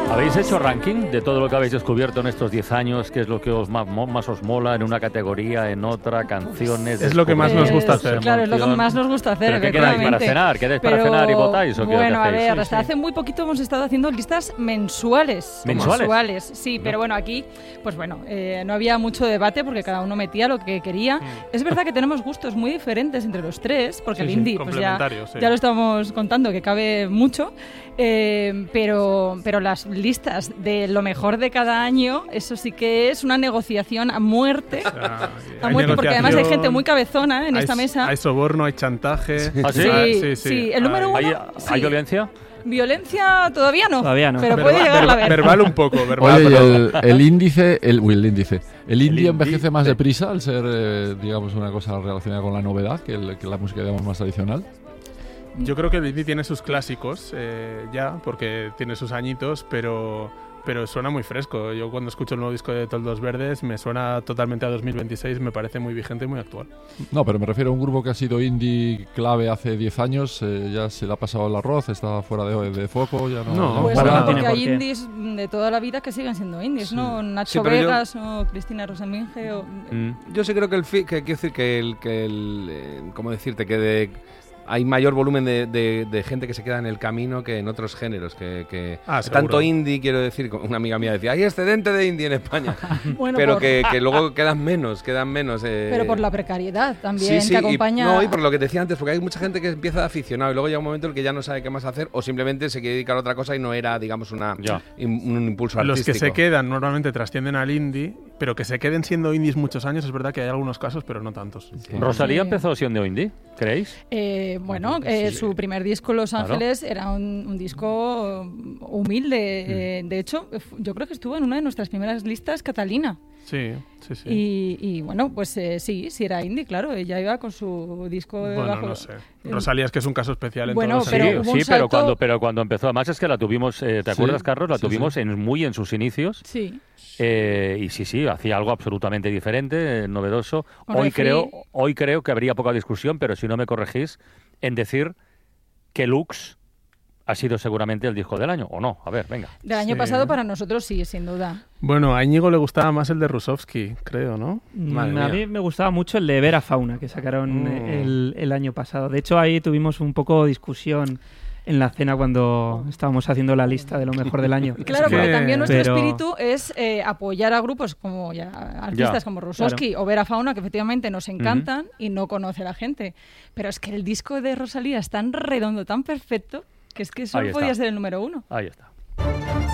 ¿Habéis hecho ranking de todo lo que habéis descubierto en estos 10 años? ¿Qué es lo que más os mola en una categoría, en otra, canciones? Es lo que más nos gusta hacer. Claro, es lo que más nos gusta hacer. ¿Pero qué quedáis para cenar? ¿Quedáis para cenar y votáis? ¿O qué bueno, a ver, sí, hasta hace muy poquito hemos estado haciendo listas mensuales. ¿Mensuales? Sí, no. Pero bueno, aquí, pues bueno, no había mucho debate porque cada uno metía lo que quería. Es verdad que tenemos gustos muy diferentes entre los tres, porque el indie, pues ya lo estamos contando, que cabe mucho. Pero las listas de lo mejor de cada año, eso sí que es una negociación a muerte. A muerte, porque además hay gente muy cabezona en esta mesa. Hay soborno, hay chantaje. ¿Ah, sí? Sí. El número uno. ¿Hay violencia? Violencia todavía no. Pero puede llegar a ver. Verbal un poco. Verbal, oye, el indie envejece más deprisa al ser, digamos, una cosa relacionada con la novedad que la música, digamos, más tradicional. Yo creo que el indie tiene sus clásicos ya, porque tiene sus añitos, pero suena muy fresco. Yo cuando escucho el nuevo disco de Toldos Verdes me suena totalmente a 2026, me parece muy vigente y muy actual. No, pero me refiero a un grupo que ha sido indie clave hace 10 años, ya se le ha pasado el arroz, está fuera de foco, ya no. Pues porque hay indies de toda la vida que siguen siendo indies, ¿no? Nacho Vegas o Cristina Rosenvinge o... Yo sí creo hay mayor volumen de gente que se queda en el camino que en otros géneros. Tanto indie, quiero decir, una amiga mía decía, hay excedente de indie en España. Bueno, pero que luego quedan menos. Pero por la precariedad también, que acompaña... Y por lo que te decía antes, porque hay mucha gente que empieza de aficionado y luego llega un momento en el que ya no sabe qué más hacer o simplemente se quiere dedicar a otra cosa y no era, digamos, un impulso artístico. Los que se quedan normalmente trascienden al indie, pero que se queden siendo indies muchos años, es verdad que hay algunos casos, pero no tantos. Sí. ¿Rosalía empezó siendo indie, creéis? Su primer disco, Los Ángeles, era un disco humilde. De hecho, yo creo que estuvo en una de nuestras primeras listas, Catalina. Sí. Y bueno, pues sí era indie, claro. Ella iba con su disco debajo. No sé. Rosalía es que es un caso especial en todo. Pero cuando empezó, además es que la tuvimos, ¿te acuerdas, Carlos? La tuvimos muy en sus inicios. Sí. Y sí, hacía algo absolutamente diferente, novedoso. Hoy creo que habría poca discusión, pero si no me corregís, en decir que Lux ha sido seguramente el disco del año, ¿o no? A ver, venga. Del año pasado para nosotros sí, sin duda. Bueno, a Íñigo le gustaba más el de Rusovsky, creo, ¿no? A mí me gustaba mucho el de Vera Fauna, que sacaron el año pasado. De hecho, ahí tuvimos un poco discusión en la cena cuando estábamos haciendo la lista de lo mejor del año. Claro, porque también nuestro espíritu es apoyar a grupos como artistas como Rusovsky o Vera Fauna, que efectivamente nos encantan y no conoce la gente. Pero es que el disco de Rosalía es tan redondo, tan perfecto, que es que solo podía ser el número uno. Ahí está.